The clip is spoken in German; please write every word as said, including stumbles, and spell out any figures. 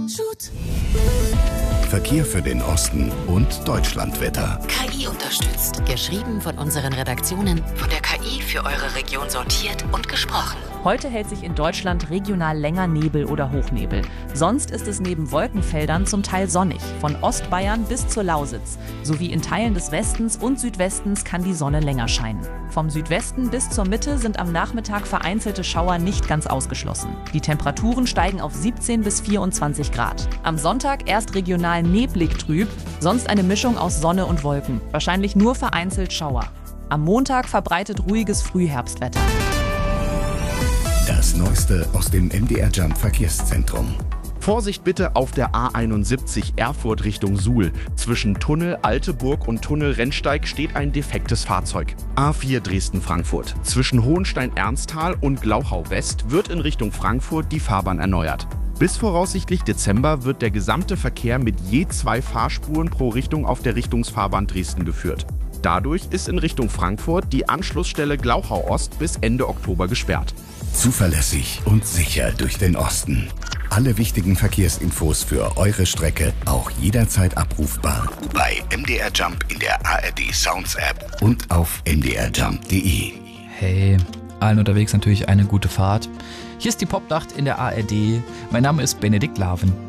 Verkehr für den Osten und Deutschlandwetter. K I unterstützt. Geschrieben von unseren Redaktionen, von der K I für eure Region sortiert und gesprochen. Heute hält sich in Deutschland regional länger Nebel oder Hochnebel. Sonst ist es neben Wolkenfeldern zum Teil sonnig. Von Ostbayern bis zur Lausitz. Sowie in Teilen des Westens und Südwestens kann die Sonne länger scheinen. Vom Südwesten bis zur Mitte sind am Nachmittag vereinzelte Schauer nicht ganz ausgeschlossen. Die Temperaturen steigen auf siebzehn bis vierundzwanzig Grad. Am Sonntag erst regional neblig trüb, sonst eine Mischung aus Sonne und Wolken. Wahrscheinlich nur vereinzelt Schauer. Am Montag verbreitet ruhiges Frühherbstwetter. Das Neueste aus dem M D R Jump Verkehrszentrum. Vorsicht bitte auf der A einundsiebzig Erfurt Richtung Suhl. Zwischen Tunnel Alteburg und Tunnel Rennsteig steht ein defektes Fahrzeug. A vier Dresden-Frankfurt. Zwischen Hohenstein-Ernsthal und Glauchau-West wird in Richtung Frankfurt die Fahrbahn erneuert. Bis voraussichtlich Dezember wird der gesamte Verkehr mit je zwei Fahrspuren pro Richtung auf der Richtungsfahrbahn Dresden geführt. Dadurch ist in Richtung Frankfurt die Anschlussstelle Glauchau-Ost bis Ende Oktober gesperrt. Zuverlässig und sicher durch den Osten. Alle wichtigen Verkehrsinfos für eure Strecke auch jederzeit abrufbar bei M D R Jump in der A R D Sounds App und auf m d r jump punkt d e. Hey, allen unterwegs natürlich eine gute Fahrt. Hier ist die Popnacht in der A R D. Mein Name ist Benedikt Laven.